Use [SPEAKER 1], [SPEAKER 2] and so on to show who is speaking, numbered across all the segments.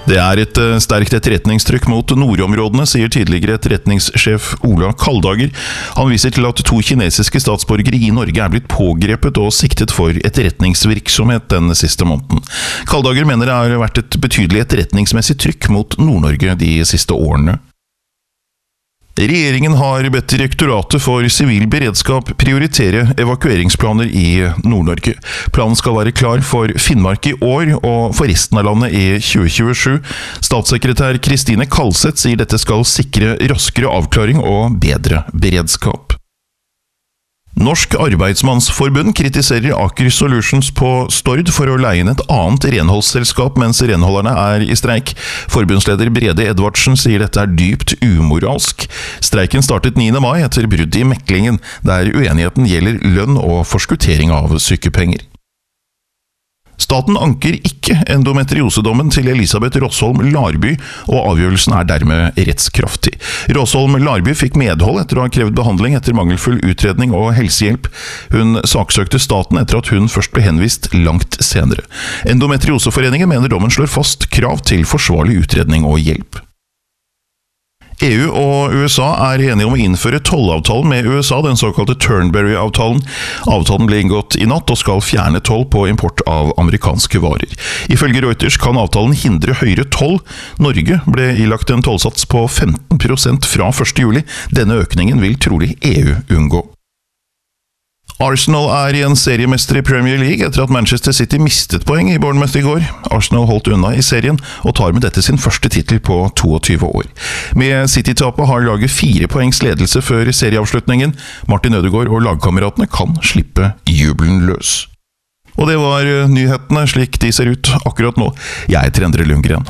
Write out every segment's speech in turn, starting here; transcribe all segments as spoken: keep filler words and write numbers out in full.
[SPEAKER 1] Det er et sterkt etterretningstrykk mot nordområdene, sier tidligere etterretningssjef Ola Kaldhager. Han viser til at to kinesiske statsborgere i Norge er blitt pågrepet og siktet for etterretningsvirksomhet den siste måneden. Kaldhager mener det har vært et betydelig etterretningsmessig trykk mot Nord-Norge de siste årene. Regjeringen har bedt Direktoratet for sivil beredskap prioritere evakueringsplaner i Nord-Norge. Planen skal være klar for Finnmark i år og for resten av landet i tjue tjuesju. Statssekretær Kristine Kalseth sier dette skal sikre raskere avklaring og bedre beredskap. Norsk Arbeidsmannsforbund kritiserer Aker Solutions på Stord for å leie inn et annet renholdsselskap mens renholderne er i streik. Forbundsleder Brede Edvardsen sier dette er dypt umoralsk. Streiken startet niende mai etter brudd i meklingen, der uenigheten gjelder lønn og forskuttering av sykepenger. Staten anker ikke endometriosedommen til Elisabeth Rosholm Larby, og avgjørelsen er dermed rettskraftig. Rosholm Larby fikk medhold etter å ha krevd behandling etter mangelfull utredning og helsehjelp. Hun saksøkte staten etter at hun først ble henvist langt senere. Endometrioseforeningen mener dommen slår fast krav til forsvarlig utredning og hjelp. E U og U S A er enige om å innføre tollavtalen med U S A, den såkalte Turnberry-avtalen. Avtalen ble inngått i natt og skal fjerne toll på import av amerikanske varer. Ifølge Reuters kan avtalen hindre høyere toll. Norge ble ilagt en tollsats på femten prosent fra første juli. Denne økningen vil trolig E U unngå. Arsenal er igjen seriemester i Premier League etter at Manchester City mistet poeng i Bournemouth i går. Arsenal holdt unna i serien og tar med dette sin første titel på tjueto år. Med City-tapet har laget fire poengs ledelse før serieavslutningen. Martin Ødegaard og lagkameratene kan slippe jubelen løs. Og det var nyhetene slik de ser ut akkurat nå. Jeg heter Endre Lundgren.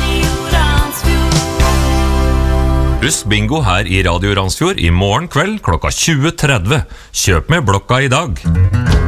[SPEAKER 2] Husk bingo her i Radio Randsfjord i morgen kveld klokka tjue tretti. Kjøp med blokka i dag.